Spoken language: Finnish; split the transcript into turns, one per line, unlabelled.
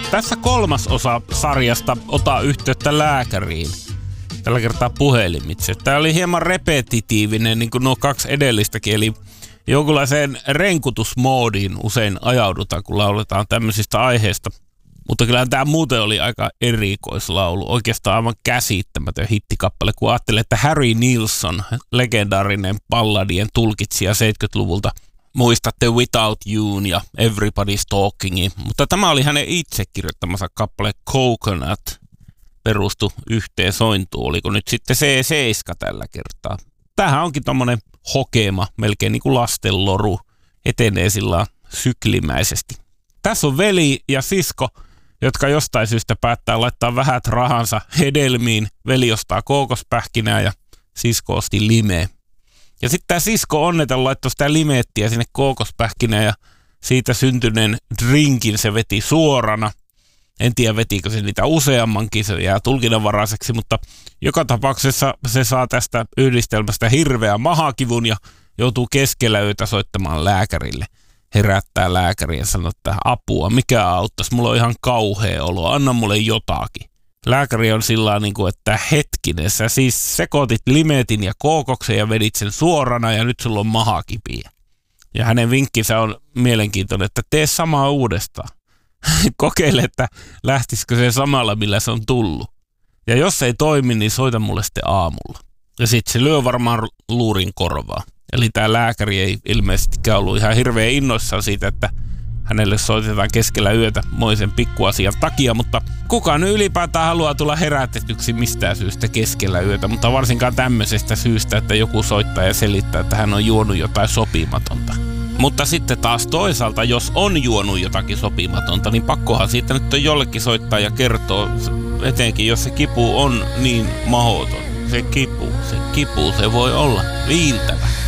Tässä 3. osa sarjasta Ota yhteyttä lääkäriin. Tällä kertaa puhelimitse. Tämä oli hieman repetitiivinen, niin kuin nuo 2 edellistäkin, eli jonkunlaiseen renkutusmoodiin usein ajaudutaan, kun lauletaan tämmöisistä aiheista. Mutta kyllähän tämä muuten oli aika erikoislaulu, oikeastaan aivan käsittämätön hittikappale, kun ajattelee, että Harry Nilsson, legendaarinen balladien tulkitsija 70-luvulta, muistatte Without You'n ja Everybody's Talkingin, mutta tämä oli hänen itse kirjoittamansa kappale Coconut, perustu yhteen sointuun, oliko nyt sitten C7 tällä kertaa. Tämähän onkin tommonen hokema, melkein niin kuin lastenloru, etenee sillä syklimäisesti. Tässä on veli ja sisko, jotka jostain syystä päättää laittaa vähät rahansa hedelmiin. Veli ostaa kookospähkinää ja sisko osti limeä. Ja sitten tämä sisko onneten laittoi sitä limeettiä sinne kookospähkinään ja siitä syntyneen drinkin se veti suorana. En tiedä vetikö se niitä useammankin, se jää tulkinnanvaraiseksi, mutta joka tapauksessa se saa tästä yhdistelmästä hirveän mahakivun ja joutuu keskellä yötä soittamaan lääkärille. Herättää lääkäriä ja sanoo, että apua, mikä auttaisi, mulla on ihan kauhea olo, anna mulle jotakin. Lääkäri on sillä niin kuin, että hetkinen, sä siis sekoitit limetin ja kookoksen ja vedit sen suorana ja nyt sulla on mahakipiä. Ja hänen vinkkinsä on mielenkiintoinen, että tee samaa uudestaan. Kokeile, että lähtisikö se samalla, millä se on tullut. Ja jos ei toimi, niin soita mulle sitten aamulla. Ja sitten se lyö varmaan luurin korvaa. Eli tämä lääkäri ei ilmeisestikään ollut ihan hirveän innoissaan siitä, että hänelle soitetaan keskellä yötä moisen pikkuasian takia, mutta kukaan nyt ylipäätään haluaa tulla herätetyksi mistään syystä keskellä yötä, mutta varsinkaan tämmöisestä syystä, että joku soittaa ja selittää, että hän on juonut jotain sopimatonta. Mutta sitten taas toisaalta, jos on juonut jotakin sopimatonta, niin pakkohan siitä nyt on jollekin soittaa ja kertoo, etenkin jos se kipu on niin mahdoton. Se kipu, se voi olla viiltävä.